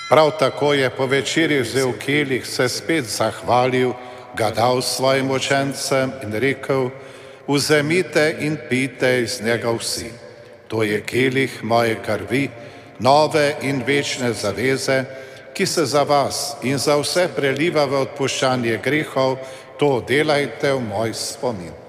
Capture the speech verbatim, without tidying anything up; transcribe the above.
Prav tako je po večerji vzel kelih, se spet zahvalil, ga dal svojim učencem in rekel: vzemite in pijte iz njega vsi. To je kelih moje krvi, nove in večne zaveze, ki se za vas in za vse preliva v odpuščanje grehov. To delajte v moj spomin.